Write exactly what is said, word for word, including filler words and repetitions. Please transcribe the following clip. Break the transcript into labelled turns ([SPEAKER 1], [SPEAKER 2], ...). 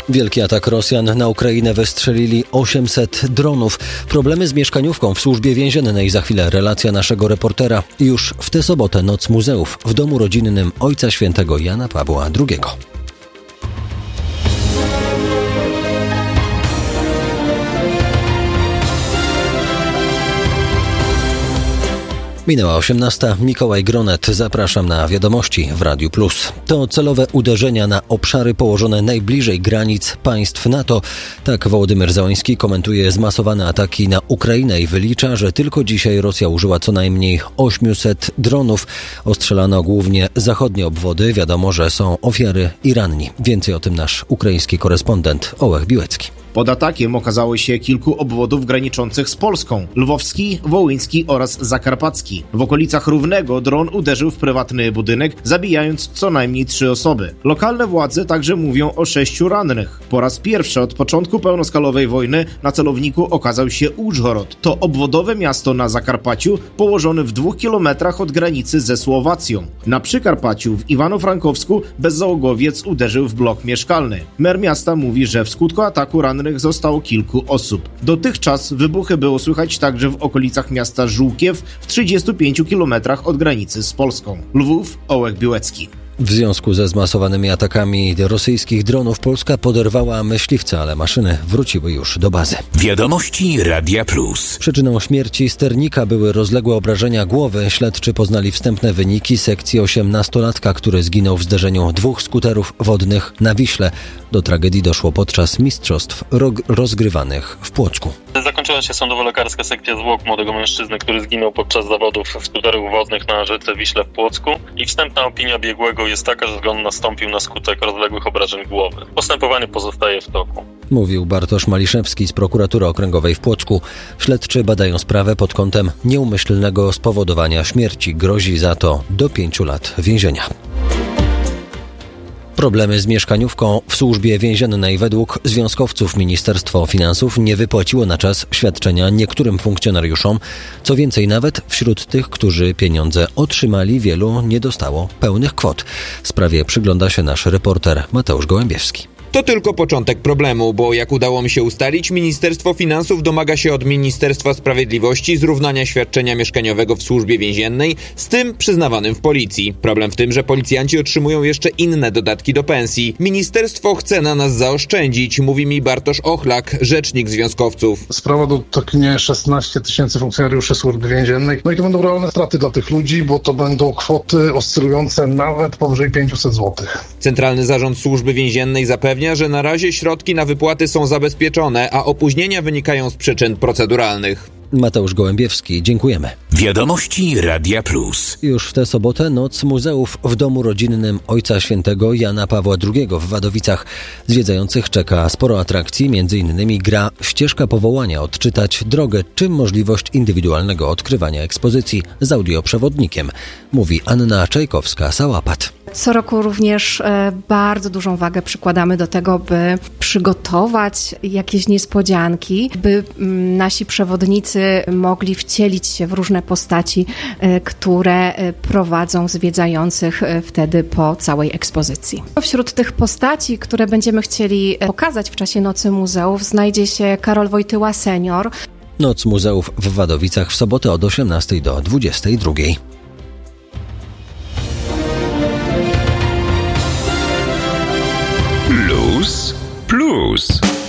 [SPEAKER 1] Wielki atak Rosjan na Ukrainę wystrzelili osiemset dronów. Problemy z mieszkaniówką w Służbie Więziennej. Za chwilę relacja naszego reportera. Już w tę sobotę Noc Muzeów w domu rodzinnym Ojca Świętego Jana Pawła drugiego. Minęła osiemnasta. Mikołaj Gronet. Zapraszam na wiadomości w Radiu Plus. To celowe uderzenia na obszary położone najbliżej granic państw NATO. Tak Wołodymyr Zełański komentuje zmasowane ataki na Ukrainę i wylicza, że tylko dzisiaj Rosja użyła co najmniej osiemset dronów. Ostrzelano głównie zachodnie obwody. Wiadomo, że są ofiary i ranni. Więcej o tym nasz ukraiński korespondent Ołech Biłecki.
[SPEAKER 2] Pod atakiem okazało się kilku obwodów graniczących z Polską. Lwowski, wołyński oraz zakarpacki. W okolicach Równego dron uderzył w prywatny budynek, zabijając co najmniej trzy osoby. Lokalne władze także mówią o sześciu rannych. Po raz pierwszy od początku pełnoskalowej wojny na celowniku okazał się Użhorod. To obwodowe miasto na Zakarpaciu, położone w dwóch kilometrach od granicy ze Słowacją. Na Przykarpaciu w Iwano-Frankowsku bezzałogowiec uderzył w blok mieszkalny. Mer miasta mówi, że w skutku ataku rannych zostało kilku osób. Dotychczas wybuchy było słychać także w okolicach miasta Żółkiew w trzydziestu pięciu kilometrach od granicy z Polską. Lwów, Ołech Biłecki.
[SPEAKER 1] W związku ze zmasowanymi atakami rosyjskich dronów Polska poderwała myśliwce, ale maszyny wróciły już do bazy.
[SPEAKER 3] Wiadomości Radia Plus.
[SPEAKER 1] Przyczyną śmierci sternika były rozległe obrażenia głowy. Śledczy poznali wstępne wyniki sekcji osiemnastolatka, który zginął w zderzeniu dwóch skuterów wodnych na Wiśle. Do tragedii doszło podczas mistrzostw rog- rozgrywanych w Płocku.
[SPEAKER 4] Zakończyła się sądowo-lekarska sekcja zwłok młodego mężczyzny, który zginął podczas zawodów skuterów wodnych na rzece Wiśle w Płocku. I wstępna opinia biegłego jest taka, że zgon nastąpił na skutek rozległych obrażeń głowy. Postępowanie pozostaje w toku.
[SPEAKER 1] Mówił Bartosz Maliszewski z Prokuratury Okręgowej w Płocku. Śledczy badają sprawę pod kątem nieumyślnego spowodowania śmierci. Grozi za to do pięciu lat więzienia. Problemy z mieszkaniówką w Służbie Więziennej. Według związkowców Ministerstwo Finansów nie wypłaciło na czas świadczenia niektórym funkcjonariuszom. Co więcej, nawet wśród tych, którzy pieniądze otrzymali, wielu nie dostało pełnych kwot. Sprawie przygląda się nasz reporter Mateusz Gołębiewski.
[SPEAKER 5] To tylko początek problemu, bo jak udało mi się ustalić, Ministerstwo Finansów domaga się od Ministerstwa Sprawiedliwości zrównania świadczenia mieszkaniowego w Służbie Więziennej z tym przyznawanym w Policji. Problem w tym, że policjanci otrzymują jeszcze inne dodatki do pensji. Ministerstwo chce na nas zaoszczędzić, mówi mi Bartosz Ochlak, rzecznik związkowców.
[SPEAKER 6] Sprawa dotknie szesnaście tysięcy funkcjonariuszy Służby Więziennej. No i to będą realne straty dla tych ludzi, bo to będą kwoty oscylujące nawet powyżej pięćset złotych.
[SPEAKER 5] Centralny Zarząd Służby Więziennej zapewnia, że na razie środki na wypłaty są zabezpieczone, a opóźnienia wynikają z przyczyn proceduralnych.
[SPEAKER 1] Mateusz Gołębiewski, dziękujemy.
[SPEAKER 3] Wiadomości Radia Plus.
[SPEAKER 1] Już w tę sobotę Noc Muzeów w domu rodzinnym Ojca Świętego Jana Pawła drugiego w Wadowicach. Zwiedzających czeka sporo atrakcji, między innymi gra Ścieżka Powołania, odczytać drogę, czy możliwość indywidualnego odkrywania ekspozycji z audioprzewodnikiem, mówi Anna Czajkowska-Sałapat.
[SPEAKER 7] Co roku również e, bardzo dużą wagę przykładamy do tego, by przygotować jakieś niespodzianki, by m, nasi przewodnicy mogli wcielić się w różne postaci, e, które e, prowadzą zwiedzających e, wtedy po całej ekspozycji. Wśród tych postaci, które będziemy chcieli e, pokazać w czasie Nocy Muzeów, znajdzie się Karol Wojtyła senior.
[SPEAKER 1] Noc Muzeów w Wadowicach w sobotę od osiemnastej do dwudziestej drugiej.
[SPEAKER 3] Plus, plus.